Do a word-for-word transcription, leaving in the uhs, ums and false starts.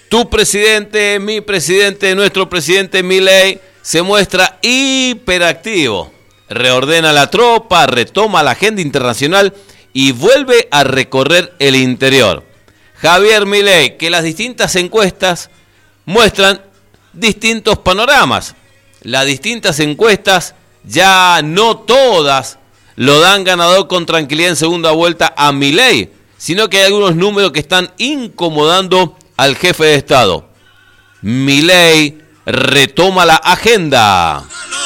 Tu presidente, mi presidente, nuestro presidente Milei se muestra hiperactivo. Reordena la tropa, retoma la agenda internacional y vuelve a recorrer el interior. Javier Milei, que las distintas encuestas muestran distintos panoramas. Las distintas encuestas, ya no todas, lo dan ganador con tranquilidad en segunda vuelta a Milei, sino que hay algunos números que están incomodando al jefe de Estado. Milei retoma la agenda.